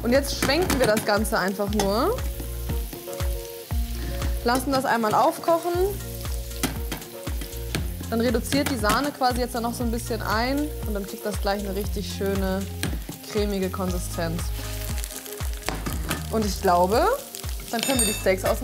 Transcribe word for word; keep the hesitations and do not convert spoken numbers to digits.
Und jetzt schwenken wir das Ganze einfach nur. Lassen das einmal aufkochen. Dann reduziert die Sahne quasi jetzt dann noch so ein bisschen ein. Und dann kriegt das gleich eine richtig schöne, cremige Konsistenz. Und ich glaube, dann können wir die Steaks ausmachen.